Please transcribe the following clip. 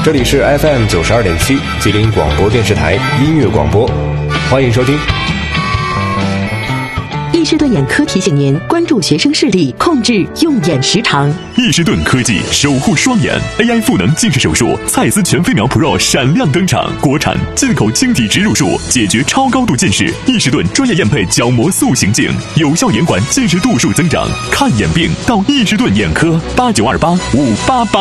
这里是 FM 92.7吉林广播电视台音乐广播，欢迎收听。 易士顿眼科提醒您关注学生视力，控制用眼时长。 易士顿科技守护双眼 AI 赋能近视手术，蔡司全飞秒 Pro 闪亮登场，国产进口晶体植入术，解决超高度近视。易士顿专业验配角膜塑形镜，有效延缓近视度数增长。看眼病到易士顿眼科，89285888。